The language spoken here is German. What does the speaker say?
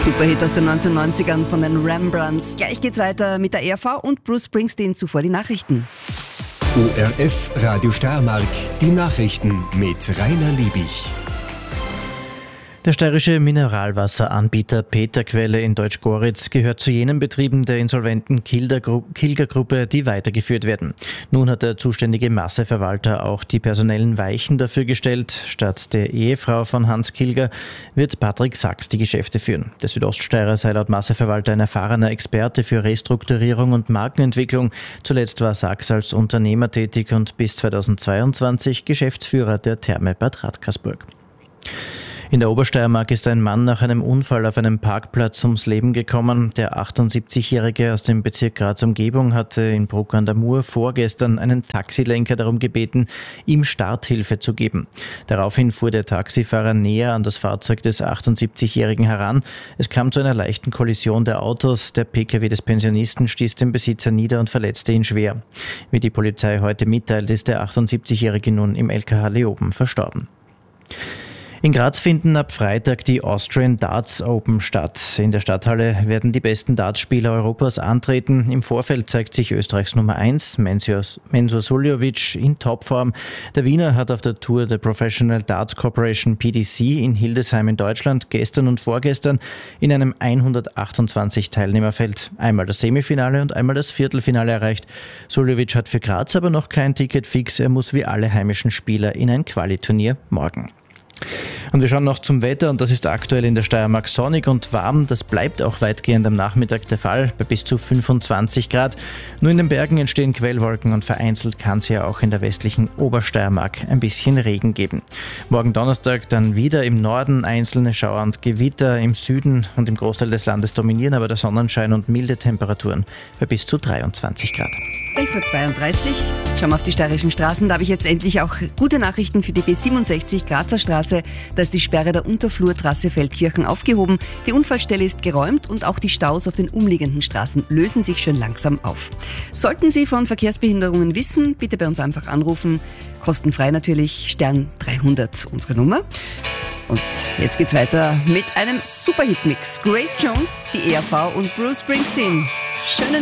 Superhit aus den 1990ern von den Rembrandts. Gleich geht's weiter mit der ERV und Bruce Springsteen. Zuvor die Nachrichten. ORF Radio Steiermark, die Nachrichten mit Rainer Liebig. Der steirische Mineralwasseranbieter Peterquelle in Deutsch-Goritz gehört zu jenen Betrieben der insolventen Kilger-Gruppe, die weitergeführt werden. Nun hat der zuständige Masseverwalter auch die personellen Weichen dafür gestellt. Statt der Ehefrau von Hans Kilger wird Patrick Sachs die Geschäfte führen. Der Südoststeirer sei laut Masseverwalter ein erfahrener Experte für Restrukturierung und Markenentwicklung. Zuletzt war Sachs als Unternehmer tätig und bis 2022 Geschäftsführer der Therme Bad Radkersburg. In der Obersteiermark ist ein Mann nach einem Unfall auf einem Parkplatz ums Leben gekommen. Der 78-Jährige aus dem Bezirk Graz-Umgebung hatte in Bruck an der Mur vorgestern einen Taxilenker darum gebeten, ihm Starthilfe zu geben. Daraufhin fuhr der Taxifahrer näher an das Fahrzeug des 78-Jährigen heran. Es kam zu einer leichten Kollision der Autos. Der Pkw des Pensionisten stieß den Besitzer nieder und verletzte ihn schwer. Wie die Polizei heute mitteilt, ist der 78-Jährige nun im LKH Leoben verstorben. In Graz finden ab Freitag die Austrian Darts Open statt. In der Stadthalle werden die besten Dartspieler Europas antreten. Im Vorfeld zeigt sich Österreichs Nummer 1, Mensur Suljovic, in Topform. Der Wiener hat auf der Tour der Professional Darts Corporation PDC in Hildesheim in Deutschland gestern und vorgestern in einem 128-Teilnehmerfeld einmal das Semifinale und einmal das Viertelfinale erreicht. Suljovic hat für Graz aber noch kein Ticket fix. Er muss wie alle heimischen Spieler in ein Qualiturnier morgen. Und wir schauen noch zum Wetter und das ist aktuell in der Steiermark sonnig und warm. Das bleibt auch weitgehend am Nachmittag der Fall, bei bis zu 25 Grad. Nur in den Bergen entstehen Quellwolken und vereinzelt kann es ja auch in der westlichen Obersteiermark ein bisschen Regen geben. Morgen Donnerstag dann wieder im Norden einzelne Schauer und Gewitter, im Süden und im Großteil des Landes dominieren aber der Sonnenschein und milde Temperaturen bei bis zu 23 Grad. 11.32 Uhr. Schauen wir auf die steirischen Straßen. Da habe ich jetzt endlich auch gute Nachrichten für die B67 Grazer Straße. Da ist die Sperre der Unterflurtrasse Feldkirchen aufgehoben. Die Unfallstelle ist geräumt und auch die Staus auf den umliegenden Straßen lösen sich schön langsam auf. Sollten Sie von Verkehrsbehinderungen wissen, bitte bei uns einfach anrufen. Kostenfrei natürlich, Stern 300 unsere Nummer. Und jetzt geht's weiter mit einem Superhit-Mix. Grace Jones, die ERV und Bruce Springsteen. Schönen